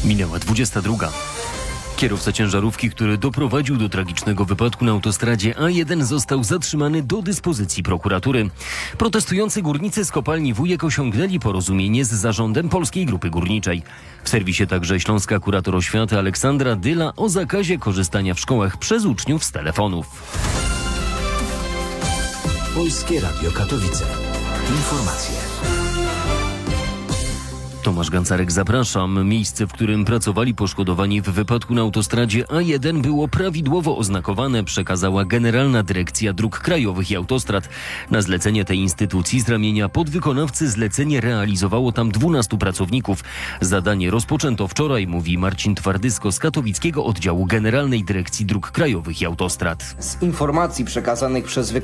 Minęła 22. Kierowca ciężarówki, który doprowadził do tragicznego wypadku na autostradzie A1, został zatrzymany do dyspozycji prokuratury. Protestujący górnicy z kopalni Wujek osiągnęli porozumienie z zarządem Polskiej Grupy Górniczej. W serwisie także śląska kurator oświaty Aleksandra Dyla o zakazie korzystania w szkołach przez uczniów z telefonów. Polskie Radio Katowice. Informacje. Tomasz Gancarek, zapraszam. Miejsce, w którym pracowali poszkodowani w wypadku na autostradzie A1 było prawidłowo oznakowane, przekazała Generalna Dyrekcja Dróg Krajowych i Autostrad. Na zlecenie tej instytucji z ramienia podwykonawcy zlecenie realizowało tam 12 pracowników. Zadanie rozpoczęto wczoraj, mówi Marcin Twardysko z katowickiego oddziału Generalnej Dyrekcji Dróg Krajowych i Autostrad. Z informacji przekazanych przez